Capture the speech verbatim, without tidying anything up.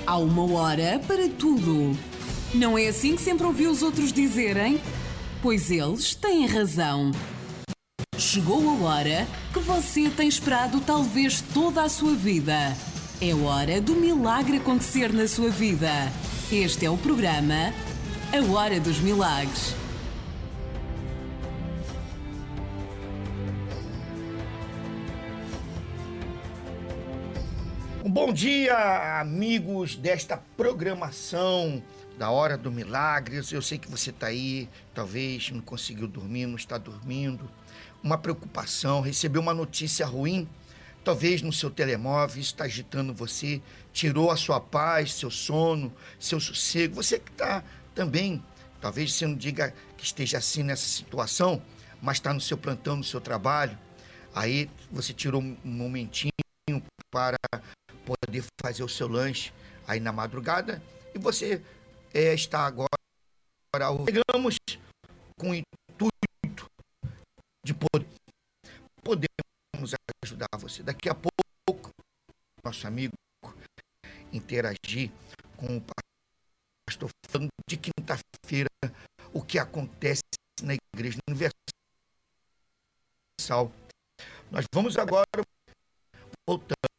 Há uma hora para tudo. Não é assim que sempre ouvi os outros dizerem? Pois eles têm razão. Chegou a hora que você tem esperado talvez toda a sua vida. É hora do milagre acontecer na sua vida. Este é o programa A Hora dos Milagres. Um bom dia, amigos desta programação da Hora do Milagres. Eu sei que você está aí, talvez não conseguiu dormir, não está dormindo. Uma preocupação, recebeu uma notícia ruim, talvez no seu telemóvel, isso está agitando você, tirou a sua paz, seu sono, seu sossego. Você que está também, talvez você não diga que esteja assim nessa situação, mas está no seu plantão, no seu trabalho. Aí você tirou um momentinho para poder fazer o seu lanche aí na madrugada e você é, está agora, chegamos com o intuito de poder podemos ajudar você. Daqui a pouco, nosso amigo interagir com o pastor falando de quinta-feira, o que acontece na Igreja Universal. Nós vamos agora voltando